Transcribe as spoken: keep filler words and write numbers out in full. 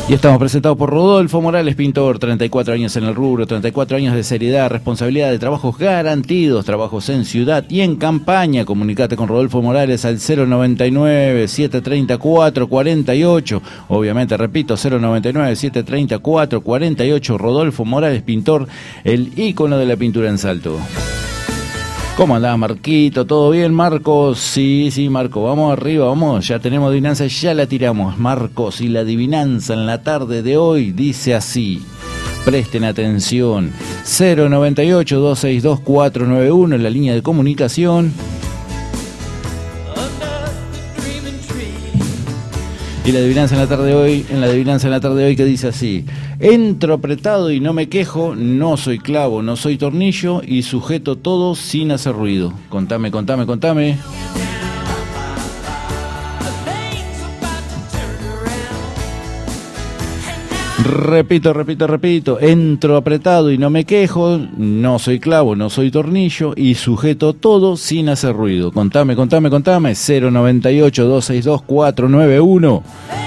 Y estamos presentados por Rodolfo Morales, pintor, treinta y cuatro años en el rubro, treinta y cuatro años de seriedad, responsabilidad de trabajos garantidos, trabajos en ciudad y en campaña. Comunicate con Rodolfo Morales al cero noventa y nueve, setecientos treinta, cuatrocientos cuarenta y ocho. Obviamente, repito, cero noventa y nueve, setecientos treinta, cuatrocientos cuarenta y ocho. Rodolfo Morales, pintor, el ícono de la pintura en Salto. ¿Cómo andás, Marquito? ¿Todo bien, Marcos? Sí, sí, Marco, vamos arriba, vamos, ya tenemos adivinanza, ya la tiramos. Marcos, y la adivinanza en la tarde de hoy dice así. Presten atención. cero noventa y ocho, doscientos sesenta y dos, cuatrocientos noventa y uno en la línea de comunicación. Y la adivinanza en la tarde de hoy, en la adivinanza en la tarde de hoy que dice así: entro apretado y no me quejo, no soy clavo, no soy tornillo y sujeto todo sin hacer ruido. Contame, contame, contame. Repito, repito, repito. Entro apretado y no me quejo, no soy clavo, no soy tornillo y sujeto todo sin hacer ruido. Contame, contame, contame. cero noventa y ocho, doscientos sesenta y dos, cuatrocientos noventa y uno.